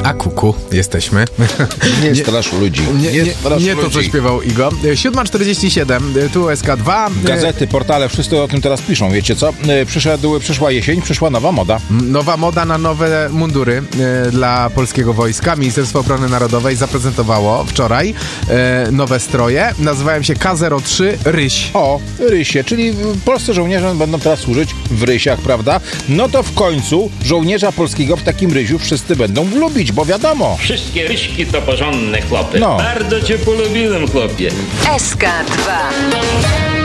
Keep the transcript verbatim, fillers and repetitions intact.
A kuku, jesteśmy. Nie strasz ludzi. Nie, nie, strasz nie to, ludzi. co śpiewał Igo. siódma czterdzieści siedem, tu S K dwa. Gazety, portale, wszyscy o tym teraz piszą. Wiecie co? Przyszedł, przyszła jesień, przyszła nowa moda. Nowa moda na nowe mundury e, dla polskiego wojska. Ministerstwo Obrony Narodowej zaprezentowawało wczoraj e, nowe stroje. Nazywają się K zero trzy Ryś. O, rysie, czyli polscy żołnierze będą teraz służyć w rysiach, prawda? No to w końcu żołnierza polskiego w takim rysiu wszyscy będą lubić, bo wiadomo. Wszystkie ryśki to porządne chłopy. No. Bardzo cię polubiłem, chłopie. S K dwa.